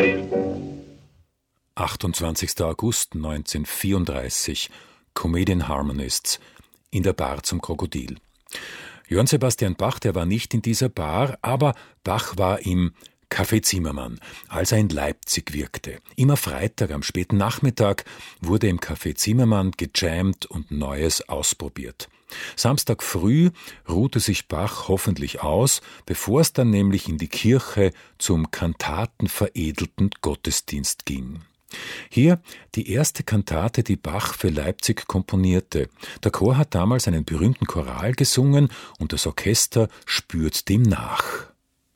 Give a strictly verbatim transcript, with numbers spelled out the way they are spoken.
achtundzwanzigster August neunzehnhundertvierunddreißig, Comedian Harmonists, in der Bar zum Krokodil. Johann Sebastian Bach, der war nicht in dieser Bar, aber Bach war im Café Zimmermann, als er in Leipzig wirkte. Immer Freitag am späten Nachmittag wurde im Café Zimmermann gejammt und Neues ausprobiert. Samstag früh ruhte sich Bach hoffentlich aus, bevor es dann nämlich in die Kirche zum kantatenveredelten Gottesdienst ging. Hier die erste Kantate, die Bach für Leipzig komponierte. Der Chor hat damals einen berühmten Choral gesungen und das Orchester spürt dem nach.